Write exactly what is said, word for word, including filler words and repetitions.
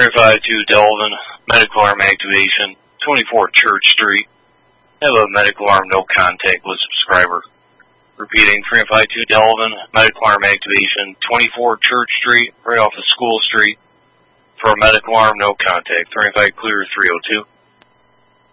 three five two Delvin, medical arm activation, twenty-four Church Street. Have a medical arm no contact with subscriber. Repeating, three five two Delvin, medical arm activation, twenty-four Church Street, right off of School Street. For a medical arm no contact, three five clear three oh two.